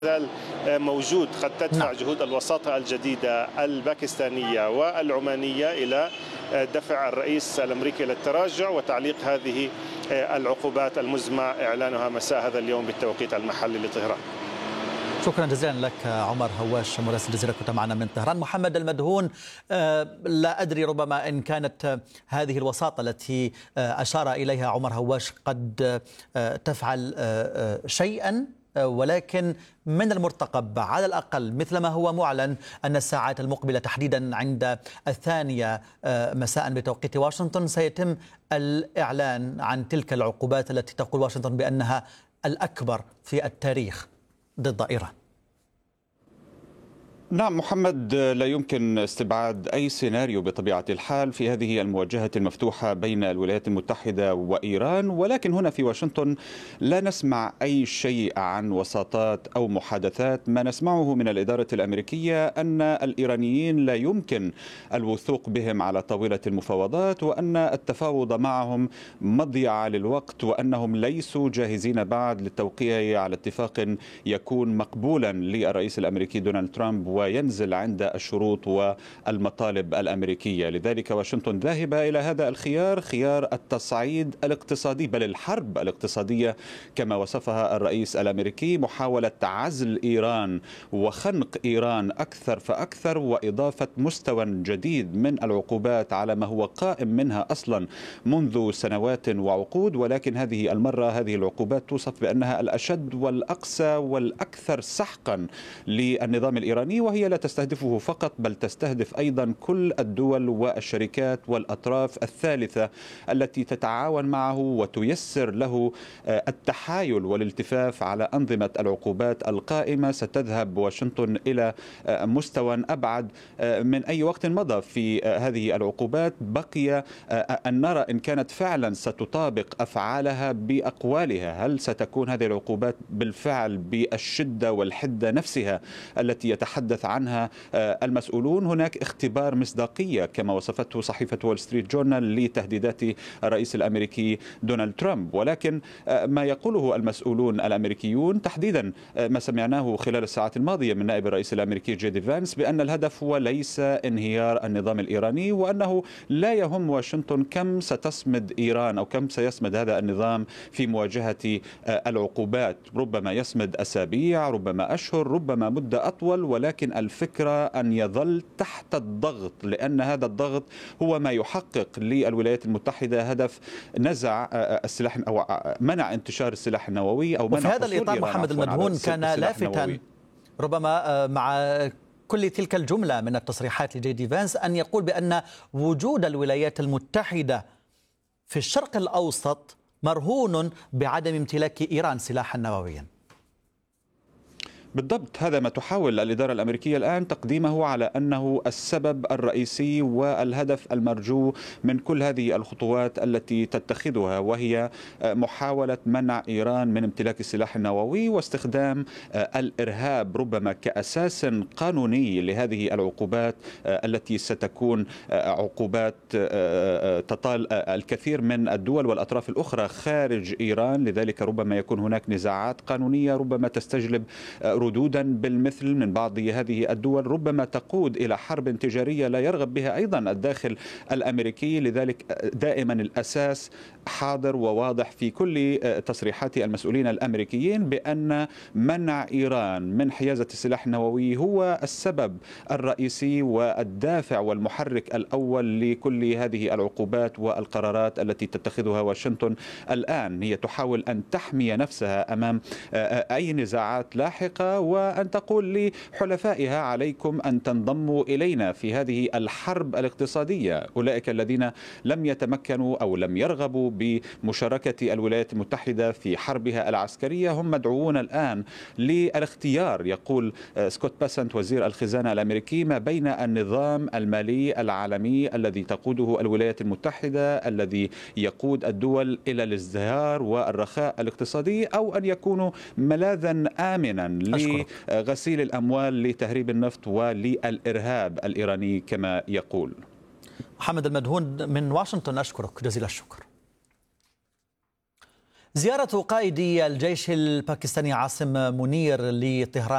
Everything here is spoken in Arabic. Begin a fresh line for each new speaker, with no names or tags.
زال موجود قد تدفع جهود الوساطة الجديدة الباكستانية والعمانية إلى دفع الرئيس الأمريكي إلى التراجع وتعليق هذه العقوبات المزمع إعلانها مساء هذا اليوم بالتوقيت المحلي لطهران.
شكرا جزيلا لك عمر هواش مراسل الجزيرة، كنت معنا من طهران. محمد المدهون، لا أدري ربما إن كانت هذه الوساطة التي أشار إليها عمر هواش قد تفعل شيئا، ولكن من المرتقب على الأقل مثلما هو معلن أن الساعات المقبلة تحديدا عند 2 مساء بتوقيت واشنطن سيتم الإعلان عن تلك العقوبات التي تقول واشنطن بأنها الأكبر في التاريخ ضد إيران.
نعم محمد، لا يمكن استبعاد أي سيناريو بطبيعة الحال في هذه المواجهة المفتوحة بين الولايات المتحدة وإيران، ولكن هنا في واشنطن لا نسمع أي شيء عن وساطات أو محادثات. ما نسمعه من الإدارة الأمريكية أن الإيرانيين لا يمكن الوثوق بهم على طاولة المفاوضات، وأن التفاوض معهم مضيعة للوقت، وأنهم ليسوا جاهزين بعد للتوقيع على اتفاق يكون مقبولا للرئيس الأمريكي دونالد ترامب وينزل عند الشروط والمطالب الأمريكية. لذلك واشنطن ذاهبة إلى هذا الخيار، خيار التصعيد الاقتصادي، بل الحرب الاقتصادية كما وصفها الرئيس الأمريكي، محاولة عزل إيران وخنق إيران أكثر فأكثر، وإضافة مستوى جديد من العقوبات على ما هو قائم منها أصلا منذ سنوات وعقود. ولكن هذه المرة هذه العقوبات توصف بأنها الأشد والأقسى والأكثر سحقا للنظام الإيراني، وهي لا تستهدفه فقط بل تستهدف أيضا كل الدول والشركات والأطراف الثالثة التي تتعاون معه وتيسر له التحايل والالتفاف على أنظمة العقوبات القائمة. ستذهب واشنطن إلى مستوى أبعد من أي وقت مضى في هذه العقوبات. بقي أن نرى إن كانت فعلا ستطابق أفعالها بأقوالها، هل ستكون هذه العقوبات بالفعل بالشدة والحدة نفسها التي يتحدث عنها المسؤولون. هناك اختبار مصداقية كما وصفته صحيفة وول ستريت جورنال لتهديدات الرئيس الأمريكي دونالد ترامب. ولكن ما يقوله المسؤولون الأمريكيون، تحديدا ما سمعناه خلال الساعات الماضية من نائب الرئيس الأمريكي جي دي فانس، بأن الهدف هو ليس انهيار النظام الإيراني، وأنه لا يهم واشنطن كم ستصمد إيران أو كم سيصمد هذا النظام في مواجهة العقوبات. ربما يصمد أسابيع، ربما أشهر، ربما مدة أطول، ولكن الفكرة أن يظل تحت الضغط، لأن هذا الضغط هو ما يحقق للولايات المتحدة هدف نزع السلاح أو منع انتشار السلاح النووي أو منع.
وفي هذا الإطار محمد المدهون كان لافتا ربما مع كل تلك الجملة من التصريحات لجي دي فانس أن يقول بأن وجود الولايات المتحدة في الشرق الأوسط مرهون بعدم امتلاك إيران سلاحا نوويا.
بالضبط، هذا ما تحاول الإدارة الأمريكية الآن تقديمه على أنه السبب الرئيسي والهدف المرجو من كل هذه الخطوات التي تتخذها، وهي محاولة منع إيران من امتلاك السلاح النووي واستخدام الإرهاب ربما كأساس قانوني لهذه العقوبات التي ستكون عقوبات تطال الكثير من الدول والأطراف الأخرى خارج إيران. لذلك ربما يكون هناك نزاعات قانونية ربما تستجلب ردودا بالمثل من بعض هذه الدول، ربما تقود إلى حرب تجارية لا يرغب بها أيضا الداخل الأمريكي. لذلك دائما الأساس حاضر وواضح في كل تصريحات المسؤولين الأمريكيين بأن منع إيران من حيازة السلاح النووي هو السبب الرئيسي والدافع والمحرك الأول لكل هذه العقوبات والقرارات التي تتخذها واشنطن الآن. هي تحاول أن تحمي نفسها أمام أي نزاعات لاحقة، وأن تقول لحلفائها عليكم أن تنضموا إلينا في هذه الحرب الاقتصادية. أولئك الذين لم يتمكنوا أو لم يرغبوا بمشاركة الولايات المتحدة في حربها العسكرية هم مدعوون الآن للاختيار. يقول سكوت باسنت وزير الخزانة الأمريكي ما بين النظام المالي العالمي الذي تقوده الولايات المتحدة الذي يقود الدول إلى الازدهار والرخاء الاقتصادي، أو أن يكونوا ملاذا آمنا لغسيل الأموال لتهريب النفط وللإرهاب الإيراني كما يقول.
محمد المدهون من واشنطن، أشكرك جزيل الشكر. زيارة قائد الجيش الباكستاني عاصم منير لطهران